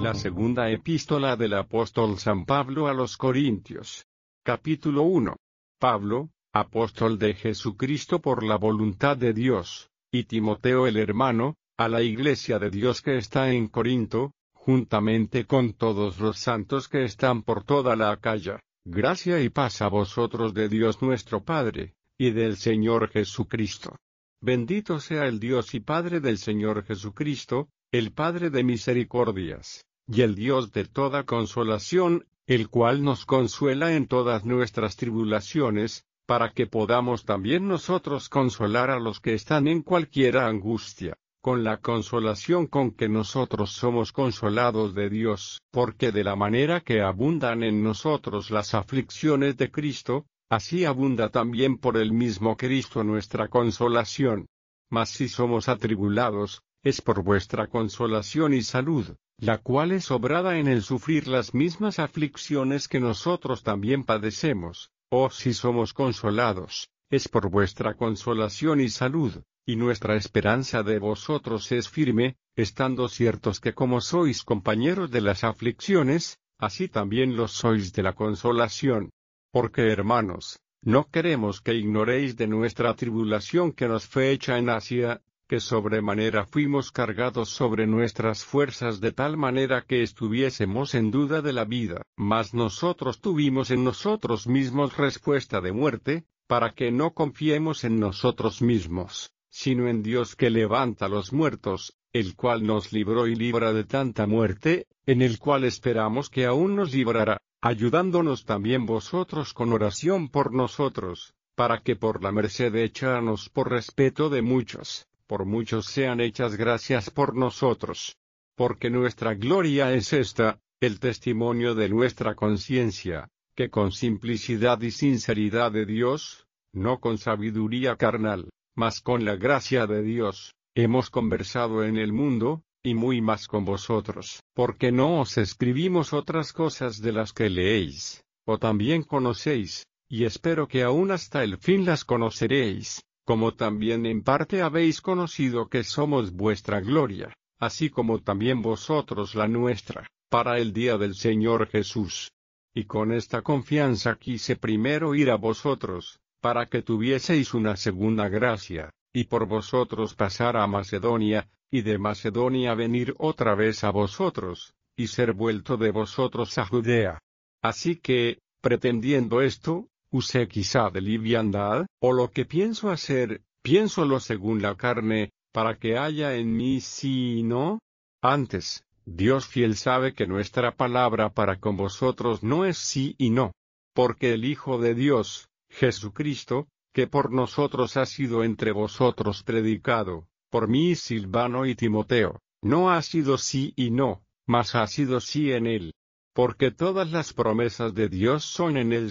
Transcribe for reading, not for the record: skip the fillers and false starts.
la segunda epístola del apóstol San Pablo a los Corintios. Capítulo 1. Pablo, apóstol de Jesucristo por la voluntad de Dios, y Timoteo el hermano, a la iglesia de Dios que está en Corinto, juntamente con todos los santos que están por toda la Acaya, gracia y paz a vosotros de Dios nuestro Padre, y del Señor Jesucristo. Bendito sea el Dios y Padre del Señor Jesucristo, el Padre de misericordias, y el Dios de toda consolación, el cual nos consuela en todas nuestras tribulaciones, para que podamos también nosotros consolar a los que están en cualquiera angustia, con la consolación con que nosotros somos consolados de Dios, porque de la manera que abundan en nosotros las aflicciones de Cristo, así abunda también por el mismo Cristo nuestra consolación. Mas si somos atribulados, es por vuestra consolación y salud, la cual es obrada en el sufrir las mismas aflicciones que nosotros también padecemos. O si somos consolados, es por vuestra consolación y salud, y nuestra esperanza de vosotros es firme, estando ciertos que como sois compañeros de las aflicciones, así también los sois de la consolación. Porque hermanos, no queremos que ignoréis de nuestra tribulación que nos fue hecha en Asia, que sobremanera fuimos cargados sobre nuestras fuerzas de tal manera que estuviésemos en duda de la vida. Mas nosotros tuvimos en nosotros mismos respuesta de muerte, para que no confiemos en nosotros mismos, sino en Dios que levanta a los muertos, el cual nos libró y libra de tanta muerte, en el cual esperamos que aún nos librará, ayudándonos también vosotros con oración por nosotros, para que por la merced hechanos por respeto de muchos, por muchos sean hechas gracias por nosotros. Porque nuestra gloria es esta, el testimonio de nuestra conciencia, que con simplicidad y sinceridad de Dios, no con sabiduría carnal, mas con la gracia de Dios, hemos conversado en el mundo, y muy más con vosotros, porque no os escribimos otras cosas de las que leéis, o también conocéis, y espero que aún hasta el fin las conoceréis, como también en parte habéis conocido que somos vuestra gloria, así como también vosotros la nuestra, para el día del Señor Jesús. Y con esta confianza quise primero ir a vosotros, para que tuvieseis una segunda gracia, y por vosotros pasar a Macedonia, y de Macedonia venir otra vez a vosotros, y ser vuelto de vosotros a Judea. Así que, pretendiendo esto, usé quizá de liviandad, o lo que pienso hacer, piénsolo según la carne, para que haya en mí sí y no. Antes, Dios fiel sabe que nuestra palabra para con vosotros no es sí y no. Porque el Hijo de Dios, Jesucristo, que por nosotros ha sido entre vosotros predicado, por mí Silvano y Timoteo, no ha sido sí y no, mas ha sido sí en él. Porque todas las promesas de Dios son en él